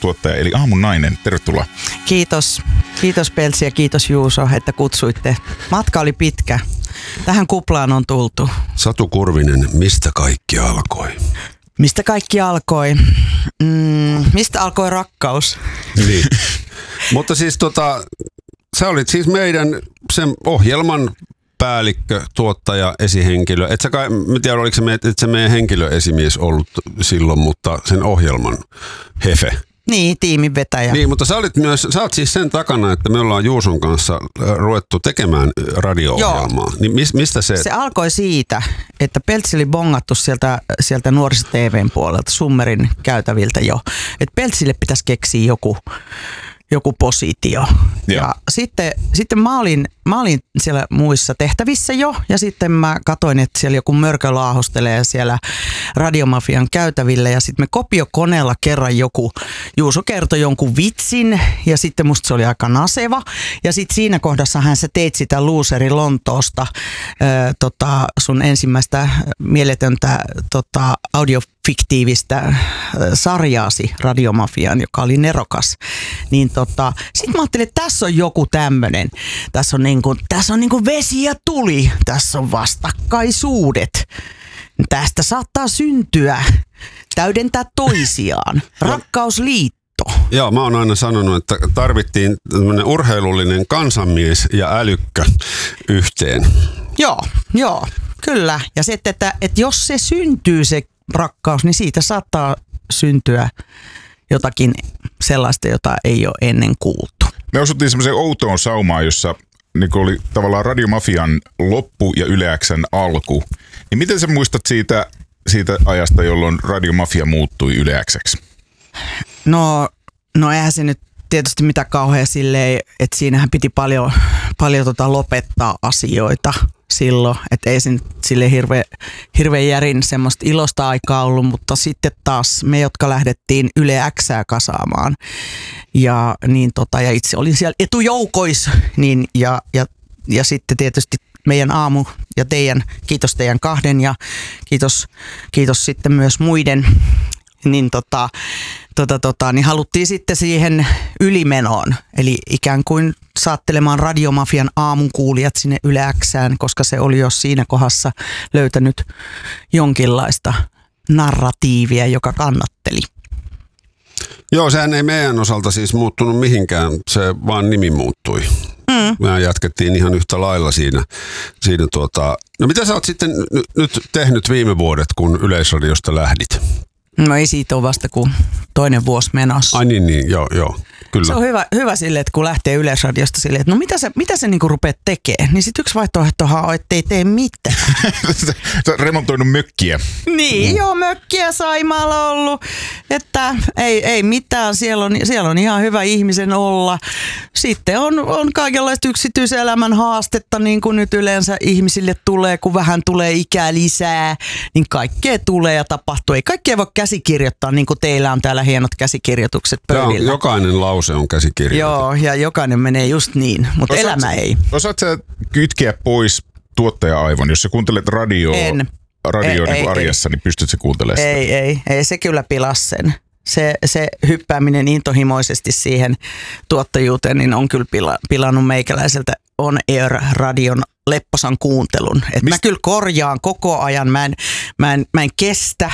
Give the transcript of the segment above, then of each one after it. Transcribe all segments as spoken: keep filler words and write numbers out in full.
tuottaja eli aamun nainen. Tervetuloa. Kiitos. Kiitos Peltsi ja kiitos Juuso, että kutsuitte. Matka oli pitkä. Tähän kuplaan on tultu. Satu Kurvinen, mistä kaikki alkoi? Mistä kaikki alkoi? Mm, mistä alkoi rakkaus? Niin. Mutta siis tota, sä olit siis meidän sen ohjelman päällikkö, tuottaja, esihenkilö. Et sä kai, mä tiedän, oliko se, et se meidän henkilöesimies ollut silloin, mutta sen ohjelman hefe. Niin, tiimin vetäjä. Niin, mutta sä olit myös, sä oot siis sen takana, että me ollaan Juuson kanssa ruvettu tekemään radio-ohjelmaa. Joo. Niin mis, mistä se? Se alkoi siitä, että Peltsi oli bongattu sieltä, sieltä nuoriso-tv:n puolelta, Summerin käytäviltä jo. Että Peltsille pitäisi keksiä joku, joku positio. Ja, ja sitten, sitten mä, olin, mä olin siellä muissa tehtävissä jo, ja sitten mä katsoin, että siellä joku mörkö laahostelee siellä Radiomafian käytävillä, ja sitten me kopiokoneella kerran joku, Juuso kertoi jonkun vitsin, ja sitten musta se oli aika naseva, ja sitten siinä kohdassahan sä teit sitä Loseri Lontoosta, ää, tota, sun ensimmäistä mieletöntä tota, audiofiktiivistä sarjaasi Radiomafiaan, joka oli nerokas. Niin tota, sitten mä ajattelin, että tässä on joku tämmönen. Tässä on niinku, tässä on niinku vesi ja tuli. Tässä on vastakkaisuudet. Tästä saattaa syntyä, täydentää toisiaan. Rakkausliitto. Joo, mä oon aina sanonut, että tarvittiin tämmönen urheilullinen kansanmies ja älykkä yhteen. Joo, joo, kyllä. Ja se, että, että jos se syntyy se rakkaus, niin siitä saattaa syntyä jotakin sellaista, jota ei ole ennen kuultu. Me osuttiin semmoiseen outoon saumaan, jossa niin oli tavallaan Radiomafian loppu ja Yle X:n alku. Niin miten sä muistat siitä, siitä ajasta, jolloin Radiomafia muuttui Yle X:ksi? No, no eihän se nyt tietysti mitä kauhean silleen, että siinähän piti paljon, paljon tota lopettaa asioita silloin, että ei se nyt sille hirveän hirveä järin semmoista ilosta aikaa ollut, mutta sitten taas me, jotka lähdettiin Yle Xää kasaamaan ja, niin tota, ja itse olin siellä etujoukoissa, niin ja, ja, ja sitten tietysti meidän aamu ja teidän, kiitos teidän kahden ja kiitos, kiitos sitten myös muiden, niin tota, tota, tota, niin haluttiin sitten siihen ylimenoon, eli ikään kuin saattelemaan Radiomafian aamun kuulijat sinne Yle Xään, koska se oli jo siinä kohdassa löytänyt jonkinlaista narratiivia, joka kannatteli. Joo, sehän ei meidän osalta siis muuttunut mihinkään, se vaan nimi muuttui. Mm. Me jatkettiin ihan yhtä lailla siinä. siinä tuota. No mitä sä oot sitten n- nyt tehnyt viime vuodet, kun Yleisradiosta lähdit? No ei siitä ole vasta kuin toinen vuosi menossa. Ai niin, niin joo, joo. Kyllä. Se on hyvä, hyvä sille, että kun lähtee Yleisradiosta silleen, että no mitä sä, mitä sä niinku rupeat tekemään, niin sitten yksi vaihtoehtohan on, että ei tee mitään. Sä oot remontoinut mökkiä. Niin, mm. joo, mökkiä Saimaalla ollut, että ei, ei mitään, siellä on, siellä on ihan hyvä ihmisen olla. Sitten on, on kaikenlaista yksityiselämän haastetta, niin kuin nyt yleensä ihmisille tulee, kun vähän tulee ikää lisää, niin kaikkea tulee ja tapahtuu. Ei kaikkea voi käsikirjoittaa, niin kuin teillä on täällä hienot käsikirjoitukset pöydillä. Joo, jokainen lause on käsikirjoitettu. Joo, ja jokainen menee just niin, mutta Osaat elämä sä, ei. Osaat sä kytkeä pois tuottaja-aivon, jos sä kuuntelet radioa, en. radio ei, niin ei, arjessa, ei. Niin pystyt sä kuuntelemaan sitä? Ei, ei, ei, se kyllä pilasi sen. Se, se hyppääminen intohimoisesti siihen tuottajuuteen niin on kyllä pila, pilannut meikäläiseltä on air radion lepposan kuuntelun. Et mä kyllä korjaan koko ajan. Mä en, mä en, mä en kestä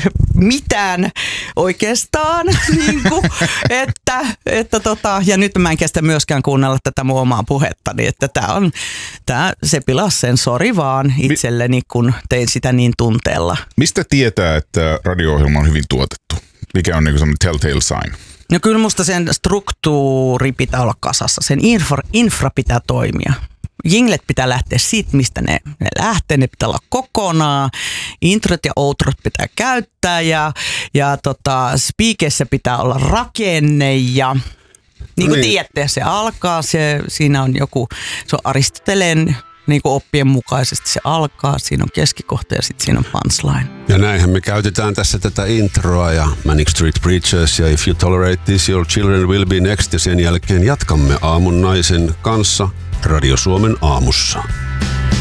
mitään oikeastaan. niin kuin, että, että tota, ja nyt mä en kestä myöskään kuunnella tätä mun omaa puhettani. Että tää on, tää, se pilasi sen, sori vaan itselleni, kun tein sitä niin tunteella. Mistä tietää, että radio-ohjelma on hyvin tuotettu? Mikä on niin semmoinen telltale sign? No kyllä musta sen struktuuri pitää olla kasassa. Sen infra, infra pitää toimia. Jinglet pitää lähteä siitä, mistä ne, ne lähtee. Ne pitää olla kokonaan. Introt ja outrot pitää käyttää. Ja, ja tota, speakeissä pitää olla rakenne. Ja niin kuin niin. tiedätte, se alkaa. Se, siinä on joku, se on Aristoteleen niin kuin oppien mukaisesti se alkaa. Siinä on keskikohta ja sitten siinä on punchline. Ja näinhän me käytetään tässä tätä introa ja Manic Street Preachers ja If You Tolerate This, Your Children Will Be Next. Ja sen jälkeen jatkamme aamun naisen kanssa Radio Suomen aamussa.